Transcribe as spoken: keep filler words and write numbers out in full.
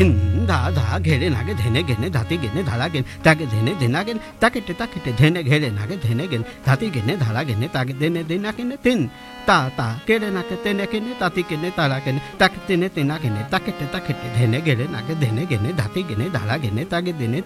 धिन धा धा घेरे नागे धेने घेने धाती घेने धारा घेने ताके धेने धेना घेने ताके टे ताके टे धेने घेरे नागे धेने घेने धाती घेने धारा घेने ताके देने देना घेने तिन ता ता केरे नाके तेने घेने ताती घेने तारा घेने ताके तेने तेना घेने ताके टे ताके टे धेने घेरे नागे धेने घेने धाती घेने धारा घेने ताके देने